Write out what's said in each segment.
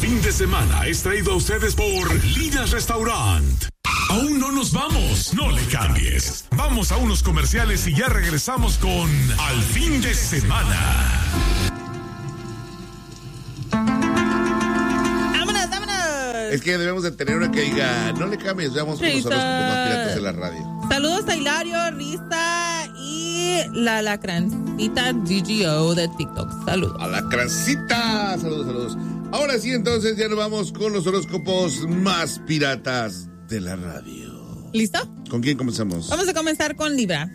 fin de semana es traído a ustedes por Linas Restaurant. Aún no nos vamos, no le cambies. Vamos a unos comerciales y ya regresamos con Al Fin de Semana. Es que debemos de tener una que diga, no le cambies, veamos con los horóscopos más piratas de la radio. Saludos a Hilario, Risa y la Lacrancita DGO de TikTok. Saludos. A Lacrancita, saludos. Ahora sí, entonces ya nos vamos con los horóscopos más piratas de la radio. ¿Listo? ¿Con quién comenzamos? Vamos a comenzar con Libra.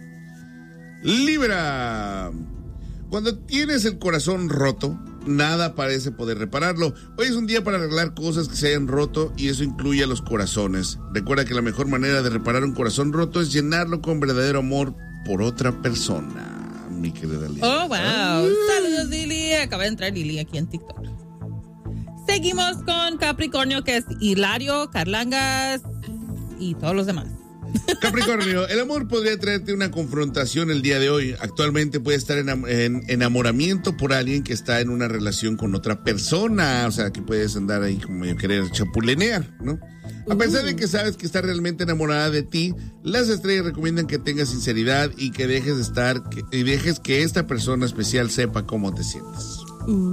Libra. Cuando tienes el corazón roto, nada parece poder repararlo. Hoy es un día para arreglar cosas que se hayan roto y eso incluye a los corazones. Recuerda que la mejor manera de reparar un corazón roto es llenarlo con verdadero amor por otra persona, mi querida Lili. Oh, wow. Saludos, Lili. Acaba de entrar Lili aquí en TikTok. Seguimos con Capricornio, que es Hilario, Carlangas y todos los demás. Capricornio, el amor podría traerte una confrontación el día de hoy. Actualmente puede estar en enamoramiento por alguien que está en una relación con otra persona. O sea, que puedes andar ahí como medio querer chapulinear, ¿no? A pesar de que sabes que está realmente enamorada de ti, las estrellas recomiendan que tengas sinceridad y que dejes que esta persona especial sepa cómo te sientes.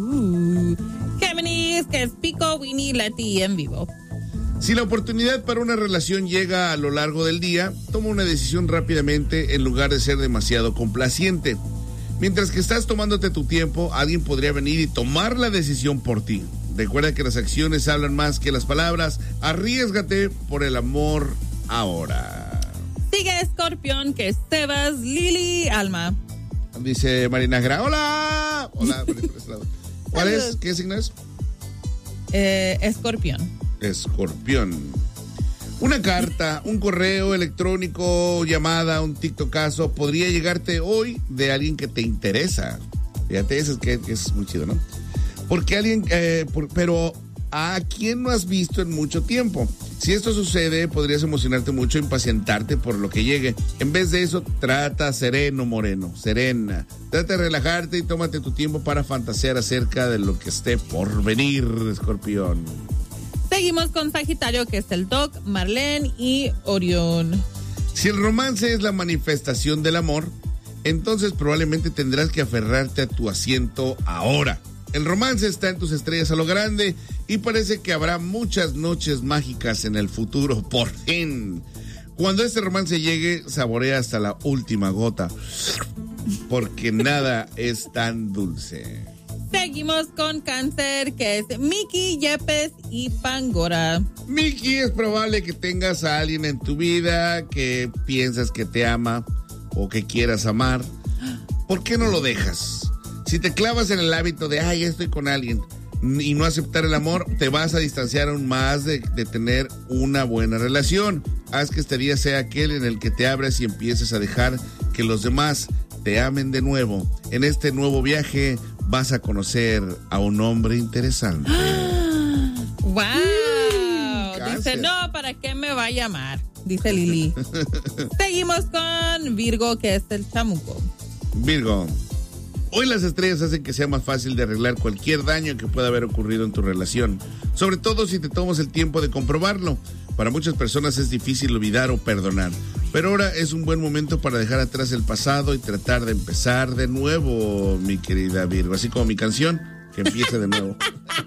Géminis, que es Pico, Winnie, Leti en vivo. Si la oportunidad para una relación llega a lo largo del día, toma una decisión rápidamente en lugar de ser demasiado complaciente. Mientras que estás tomándote tu tiempo, alguien podría venir y tomar la decisión por ti. Recuerda que las acciones hablan más que las palabras. Arriésgate por el amor ahora. Sigue Escorpión, que es Sebas, Lili, Alma. Dice Marina Gra. ¡Hola! Hola, por ese lado. ¿Cuál es? ¿Qué signo es? Escorpión. Escorpión. Una carta, un correo electrónico, llamada, un TikTokazo podría llegarte hoy de alguien que te interesa. Fíjate, eso es que es muy chido, ¿no? Porque alguien, pero ¿a quién no has visto en mucho tiempo? Si esto sucede, podrías emocionarte mucho, impacientarte por lo que llegue. En vez de eso, trata serena. Trata de relajarte y tómate tu tiempo para fantasear acerca de lo que esté por venir, Escorpión. Seguimos con Sagitario, que es el Doc, Marlene y Orión. Si el romance es la manifestación del amor, entonces probablemente tendrás que aferrarte a tu asiento ahora. El romance está en tus estrellas a lo grande y parece que habrá muchas noches mágicas en el futuro, por fin. Cuando este romance llegue, saborea hasta la última gota, porque nada es tan dulce. Seguimos con Cáncer, que es Miki, Yepes y Pangora. Miki, es probable que tengas a alguien en tu vida que piensas que te ama o que quieras amar. ¿Por qué no lo dejas? Si te clavas en el hábito de, ya estoy con alguien, y no aceptar el amor, te vas a distanciar aún más de tener una buena relación. Haz que este día sea aquel en el que te abres y empieces a dejar que los demás te amen de nuevo. En este nuevo viaje vas a conocer a un hombre interesante. ¡Wow! Dice, no, ¿para qué me va a llamar? Dice Lili. Seguimos con Virgo, que es el chamuco. Virgo. Hoy las estrellas hacen que sea más fácil de arreglar cualquier daño que pueda haber ocurrido en tu relación, sobre todo si te tomas el tiempo de comprobarlo. Para muchas personas es difícil olvidar o perdonar, pero ahora es un buen momento para dejar atrás el pasado y tratar de empezar de nuevo, mi querida Virgo, así como mi canción, que empiece de nuevo.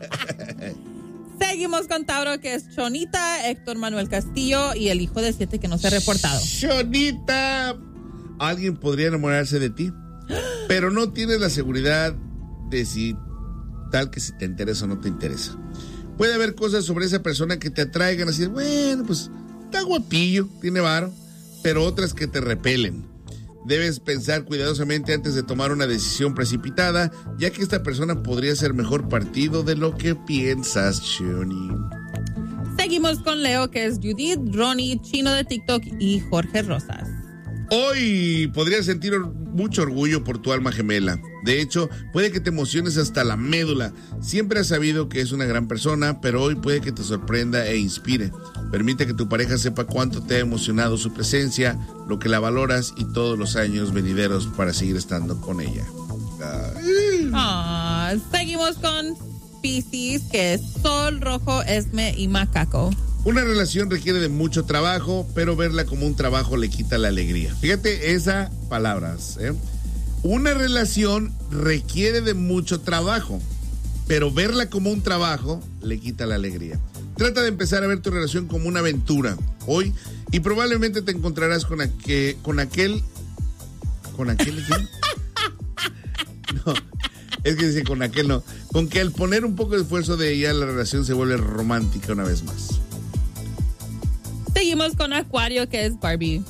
Seguimos con Tauro, que es Chonita, Héctor Manuel Castillo y el hijo de 7 que no se ha reportado. Chonita, alguien podría enamorarse de ti, pero no tienes la seguridad de si te interesa o no te interesa. Puede haber cosas sobre esa persona que te atraigan, así de, bueno, pues está guapillo, tiene varo, pero otras que te repelen. Debes pensar cuidadosamente antes de tomar una decisión precipitada, ya que esta persona podría ser mejor partido de lo que piensas, Choni. Seguimos con Leo, que es Judith, Ronnie, Chino de TikTok y Jorge Rosas. Hoy podrías sentir mucho orgullo por tu alma gemela. De hecho, puede que te emociones hasta la médula. Siempre has sabido que es una gran persona, pero hoy puede que te sorprenda e inspire. Permite que tu pareja sepa cuánto te ha emocionado su presencia, lo que la valoras y todos los años venideros para seguir estando con ella. Seguimos con Piscis, que es Sol, Rojo, Esme y Macaco. Una relación requiere de mucho trabajo, pero verla como un trabajo le quita la alegría. Fíjate esas palabras, ¿eh? Una relación requiere de mucho trabajo, pero verla como un trabajo le quita la alegría. Trata de empezar a ver tu relación como una aventura hoy y probablemente te encontrarás con aquel ¿quién? No, es que dice con aquel no. Con que al poner un poco de esfuerzo de ella, la relación se vuelve romántica una vez más. Seguimos con Acuario, que es Barbie.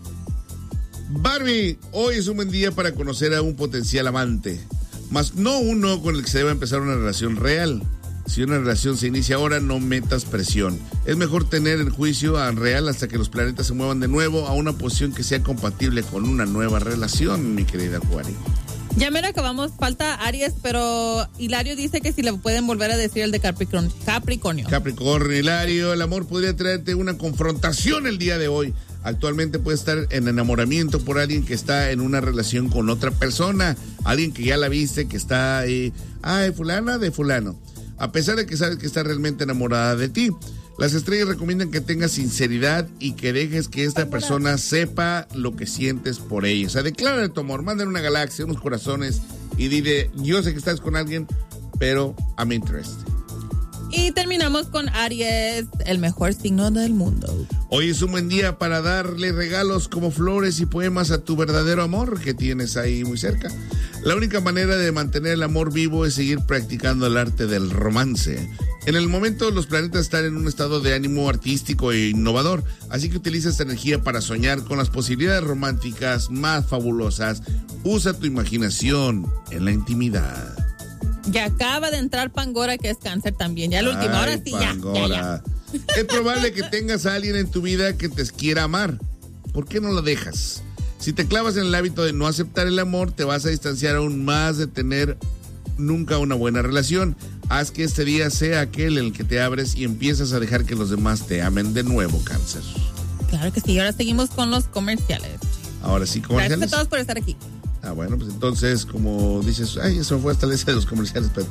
Barbie, hoy es un buen día para conocer a un potencial amante, mas no uno con el que se deba empezar una relación real. Si una relación se inicia ahora, no metas presión. Es mejor tener el juicio real hasta que los planetas se muevan de nuevo a una posición que sea compatible con una nueva relación, mi querida Acuario. Ya mero acabamos, falta Aries, pero Hilario dice que si le pueden volver a decir el de Capricornio. Capricornio, Hilario, el amor podría traerte una confrontación el día de hoy. Actualmente puede estar en enamoramiento por alguien que está en una relación con otra persona, alguien que ya la viste, que está ahí, fulana de fulano, a pesar de que sabes que está realmente enamorada de ti. Las estrellas recomiendan que tengas sinceridad y que dejes que esta persona sepa lo que sientes por ella. O sea, declara tu amor, mándale una galaxia, unos corazones y dile, yo sé que estás con alguien, pero I'm interested. Y terminamos con Aries, el mejor signo del mundo. Hoy es un buen día para darle regalos como flores y poemas a tu verdadero amor que tienes ahí muy cerca. La única manera de mantener el amor vivo es seguir practicando el arte del romance. En el momento los planetas están en un estado de ánimo artístico e innovador, así que utiliza esta energía para soñar con las posibilidades románticas más fabulosas. Usa tu imaginación en la intimidad. Ya acaba de entrar Pangora, que es Cáncer también. Ya la última hora sí, Pangora. Ya. Es probable que tengas a alguien en tu vida que te quiera amar. ¿Por qué no lo dejas? Si te clavas en el hábito de no aceptar el amor, te vas a distanciar aún más de tener nunca una buena relación. Haz que este día sea aquel en el que te abres y empiezas a dejar que los demás te amen de nuevo, Cáncer. Claro que sí. Ahora seguimos con los comerciales. Ahora sí, comerciales. Gracias a todos por estar aquí. Bueno, pues entonces, como dices, eso fue hasta la lista de los comerciales, pero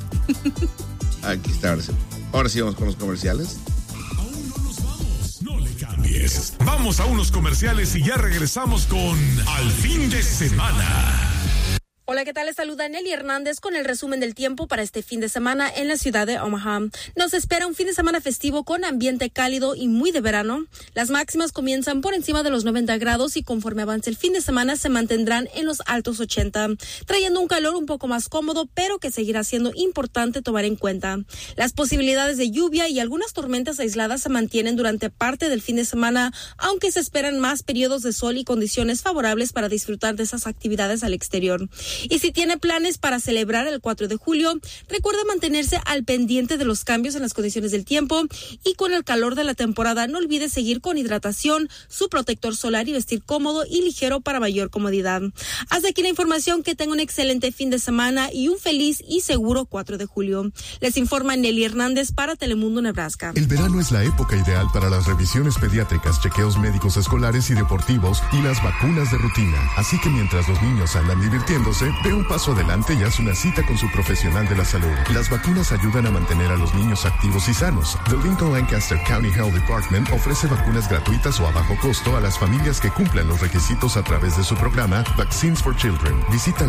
aquí está, ahora sí vamos con los comerciales. Aún no nos vamos, no le cambies. Vamos a unos comerciales y ya regresamos con Al Fin de Semana. Hola, ¿qué tal? Les saluda Nelly Hernández con el resumen del tiempo para este fin de semana en la ciudad de Omaha. Nos espera un fin de semana festivo con ambiente cálido y muy de verano. Las máximas comienzan por encima de los 90 grados y conforme avance el fin de semana se mantendrán en los altos 80, trayendo un calor un poco más cómodo, pero que seguirá siendo importante tomar en cuenta. Las posibilidades de lluvia y algunas tormentas aisladas se mantienen durante parte del fin de semana, aunque se esperan más periodos de sol y condiciones favorables para disfrutar de esas actividades al exterior. Y si tiene planes para celebrar el 4 de julio, recuerda mantenerse al pendiente de los cambios en las condiciones del tiempo y con el calor de la temporada no olvide seguir con hidratación, su protector solar y vestir cómodo y ligero para mayor comodidad. Hasta aquí la información, que tenga un excelente fin de semana y un feliz y seguro 4 de julio. Les informa Nelly Hernández para Telemundo, Nebraska. El verano es la época ideal para las revisiones pediátricas, chequeos médicos escolares y deportivos y las vacunas de rutina. Así que mientras los niños andan divirtiéndose, ve un paso adelante y haz una cita con su profesional de la salud. Las vacunas ayudan a mantener a los niños activos y sanos. The Lincoln Lancaster County Health Department ofrece vacunas gratuitas o a bajo costo a las familias que cumplan los requisitos a través de su programa Vaccines for Children. Visita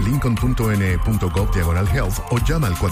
lincoln.ne.gov/health o llama al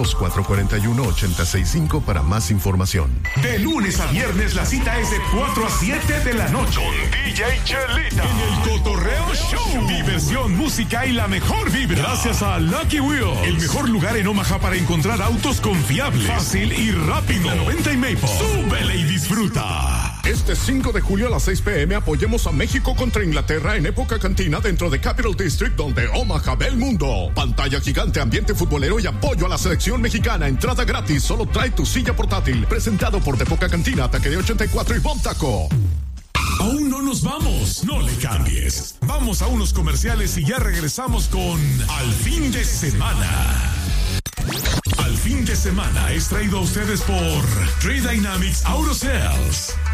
402-441-8065 para más información. De lunes a viernes la cita es de 4 a 7 de la noche con DJ Chelita en el Cotorreo Show. Diversión, música y la mejor vibra. Gracias a Lucky Wheels, el mejor lugar en Omaha para encontrar autos confiables, fácil y rápido. La 90 y Maple. Súbele y disfruta. Este 5 de julio a las 6 p.m. apoyemos a México contra Inglaterra en época cantina dentro de Capital District, donde Omaha ve el mundo. Pantalla gigante, ambiente futbolero y apoyo a la selección mexicana. Entrada gratis, solo trae tu silla portátil. Presentado por Tepoca Cantina, Ataque de 84 y Bon Taco. Aún no nos vamos, no le cambies. Vamos a unos comerciales y ya regresamos con Al Fin de Semana. Al Fin de Semana es traído a ustedes por Trade Dynamics Auto Sales.